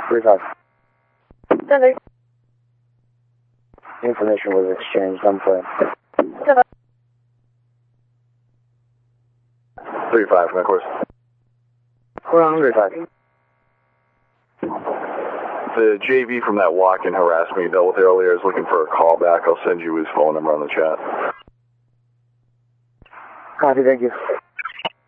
35. Center. Information was exchanged. I'm playing. 35, of course. We're on 35. The JV from that walk-in harassed me. Dealt with it earlier. Is looking for a call back. I'll send you his phone number on the chat. Copy, thank you.